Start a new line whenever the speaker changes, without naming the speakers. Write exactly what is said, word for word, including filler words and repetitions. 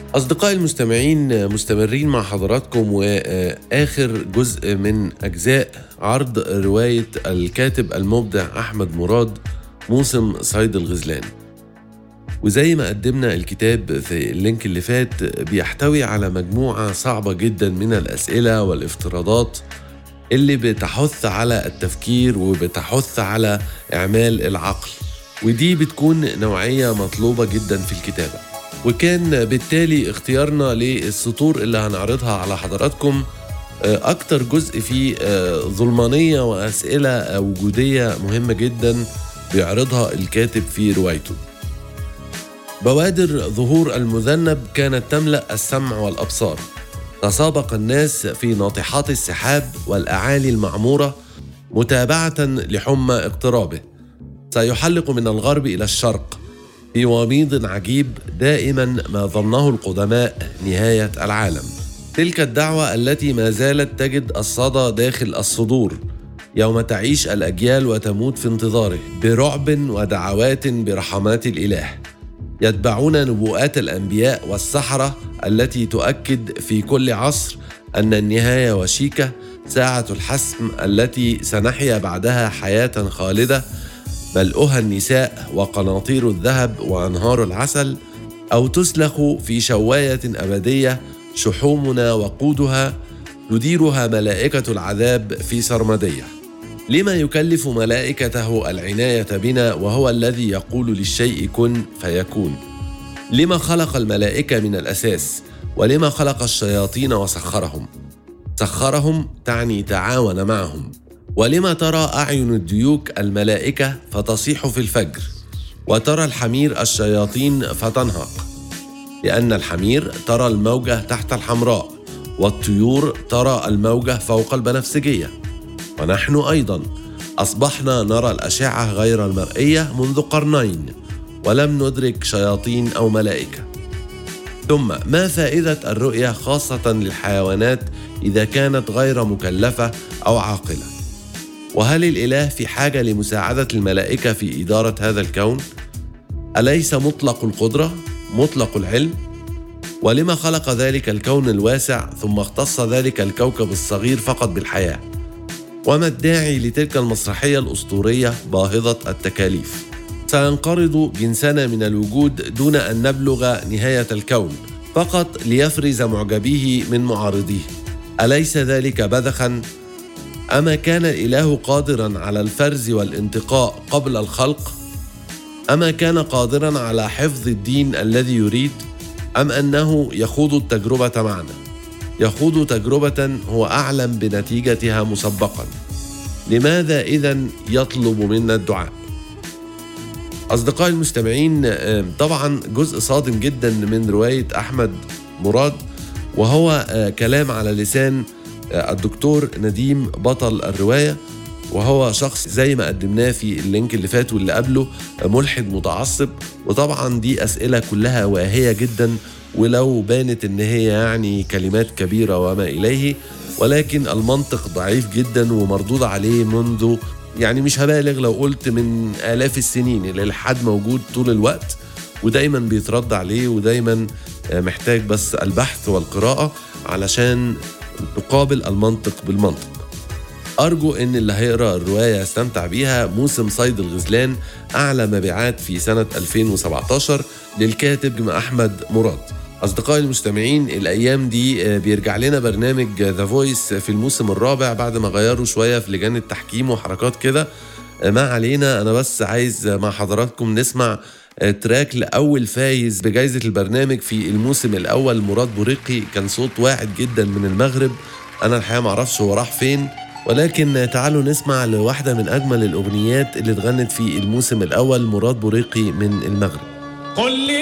أصدقائي المستمعين، مستمرين مع حضراتكم وآخر جزء من أجزاء عرض رواية الكاتب المبدع أحمد مراد موسم صيد الغزلان. وزي ما قدمنا الكتاب في اللينك اللي فات، بيحتوي على مجموعة صعبة جدا من الأسئلة والافتراضات اللي بتحث على التفكير وبتحث على إعمال العقل، ودي بتكون نوعية مطلوبة جدا في الكتابة. وكان بالتالي اختيارنا للسطور اللي هنعرضها على حضراتكم أكتر جزء فيه ظلمانية وأسئلة وجودية مهمة جدا بيعرضها الكاتب في روايته. بوادر ظهور المذنب كانت تملأ السمع والأبصار، تسابق الناس في ناطحات السحاب والأعالي المعمورة متابعة لحمى اقترابه، سيحلق من الغرب إلى الشرق في وميض عجيب، دائما ما ظنه القدماء نهاية العالم. تلك الدعوة التي ما زالت تجد الصدى داخل الصدور يوم تعيش الأجيال وتموت في انتظاره برعب ودعوات برحمات الإله. يتبعون نبوءات الأنبياء والسحرة التي تؤكد في كل عصر أن النهاية وشيكة، ساعة الحسم التي سنحيا بعدها حياة خالدة ملؤها النساء وقناطير الذهب وأنهار العسل، أو تسلخ في شواية أبدية شحومنا وقودها تديرها ملائكة العذاب في سرمدية. لما يكلف ملائكته العناية بنا وهو الذي يقول للشيء كن فيكون؟ لما خلق الملائكة من الأساس؟ ولما خلق الشياطين وسخرهم؟ سخرهم تعني تعاون معهم. ولما ترى أعين الديوك الملائكة فتصيح في الفجر، وترى الحمير الشياطين فتنهق؟ لأن الحمير ترى الموجة تحت الحمراء، والطيور ترى الموجة فوق البنفسجية. ونحن أيضا أصبحنا نرى الأشعة غير المرئية منذ قرنين، ولم ندرك شياطين أو ملائكة. ثم ما فائدة الرؤية خاصة للحيوانات إذا كانت غير مكلفة أو عاقلة؟ وهل الإله في حاجة لمساعدة الملائكة في إدارة هذا الكون؟ أليس مطلق القدرة مطلق العلم؟ ولما خلق ذلك الكون الواسع ثم اختص ذلك الكوكب الصغير فقط بالحياة؟ وما الداعي لتلك المسرحية الأسطورية باهظة التكاليف؟ سينقرض جنسنا من الوجود دون أن نبلغ نهاية الكون فقط ليفرز معجبيه من معارضيه. أليس ذلك بذخا؟ أما كان الإله قادرا على الفرز والانتقاء قبل الخلق؟ أما كان قادرا على حفظ الدين الذي يريد؟ أم أنه يخوض التجربة معنا؟ يخوض تجربة هو أعلم بنتيجتها مسبقا. لماذا إذن يطلب منا الدعاء؟ أصدقائي المستمعين، طبعا جزء صادم جدا من رواية أحمد مراد، وهو كلام على لسان الدكتور نديم بطل الرواية، وهو شخص زي ما قدمناه في اللينك اللي فات واللي قبله ملحد متعصب. وطبعا دي أسئلة كلها واهية جدا، ولو بانت ان هي يعني كلمات كبيرة وما إليه، ولكن المنطق ضعيف جدا ومردود عليه منذ، يعني مش هبالغ لو قلت من آلاف السنين. الإلحاد موجود طول الوقت ودايما بيترد عليه، ودايما محتاج بس البحث والقراءة علشان تقابل المنطق بالمنطق. أرجو إن اللي هيقرأ الرواية يستمتع بيها. موسم صيد الغزلان أعلى مبيعات في سنة ألفين وسبعتاشر للكاتب أحمد مراد. أصدقائي المستمعين، الأيام دي بيرجع لنا برنامج ذا فويس في الموسم الرابع بعد ما غيروا شوية في لجان التحكيم وحركات كده. ما علينا، أنا بس عايز مع حضراتكم نسمع تراك لأول فايز بجائزة البرنامج في الموسم الأول، مراد بوريقي. كان صوت واعد جدا من المغرب، أنا الحقيقة معرفش هو راح فين، ولكن تعالوا نسمع لواحدة من أجمل الأغنيات اللي اتغنت في الموسم الأول، مراد بوريقي من المغرب.